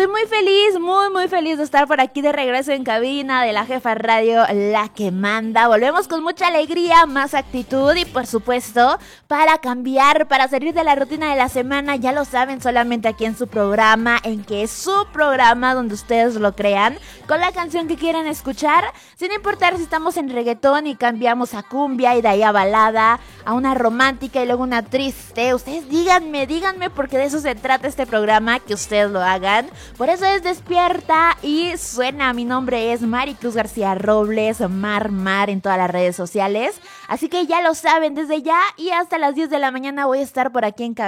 estoy muy feliz de estar por aquí de regreso en cabina de la Jefa Radio, la que manda. Volvemos con mucha alegría, más actitud y por supuesto para cambiar, para salir de la rutina de la semana. Ya lo saben, solamente aquí en su programa, en que es su programa donde ustedes lo crean, con la canción que quieran escuchar, sin importar si estamos en reggaetón y cambiamos a cumbia y de ahí a balada, a una romántica y luego una triste. Ustedes díganme porque de eso se trata este programa, que ustedes lo hagan. Por eso es Despierta y suena. Mi nombre es Maricruz García Robles, Mar en todas las redes sociales. Así que ya lo saben, desde ya y hasta las 10 de la mañana voy a estar por aquí en cabina.